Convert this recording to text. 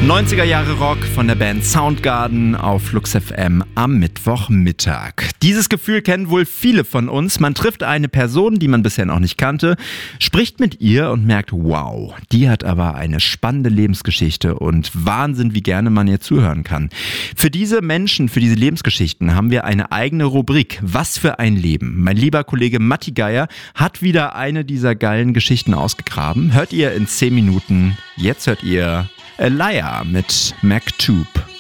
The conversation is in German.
90er Jahre Rock von der Band Soundgarden auf Flux FM am Mittwochmittag. Dieses Gefühl kennen wohl viele von uns. Man trifft eine Person, die man bisher noch nicht kannte, spricht mit ihr und merkt, wow, die hat aber eine spannende Lebensgeschichte und Wahnsinn, wie gerne man ihr zuhören kann. Für diese Menschen, für diese Lebensgeschichten haben wir eine eigene Rubrik. Was für ein Leben. Mein lieber Kollege Matti Geier hat wieder eine dieser geilen Geschichten ausgegraben. Hört ihr in 10 Minuten. Jetzt hört ihr Elia mit Maktub.